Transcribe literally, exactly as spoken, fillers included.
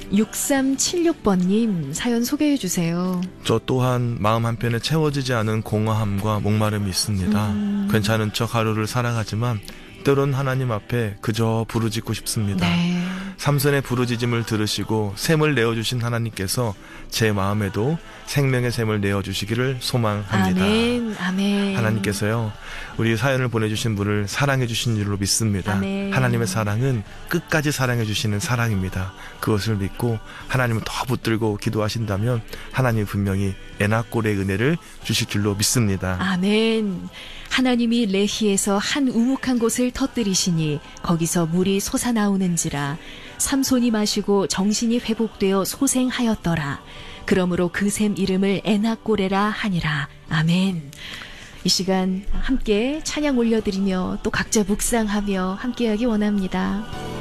육삼칠육 번님 사연 소개해 주세요. 저 또한 마음 한편에 채워지지 않은 공허함과 목마름이 있습니다. 음. 괜찮은 척 하루를 살아가지만 때론 하나님 앞에 그저 부르짖고 싶습니다. 네. 삼손의 부르짖음을 들으시고 샘을 내어주신 하나님께서 제 마음에도 생명의 샘을 내어주시기를 소망합니다. 아멘. 아멘. 하나님께서요, 우리 사연을 보내주신 분을 사랑해 주신 줄로 믿습니다. 아멘. 하나님의 사랑은 끝까지 사랑해 주시는 사랑입니다. 그것을 믿고 하나님을 더 붙들고 기도하신다면 하나님 분명히 에나꼴의 은혜를 주실 줄로 믿습니다. 아멘. 하나님이 레히에서 한 우묵한 곳을 터뜨리시니 거기서 물이 솟아나오는지라. 삼손이 마시고 정신이 회복되어 소생하였더라. 그러므로 그 샘 이름을 에나꼬레라 하니라. 아멘. 이 시간 함께 찬양 올려드리며 또 각자 묵상하며 함께하기 원합니다.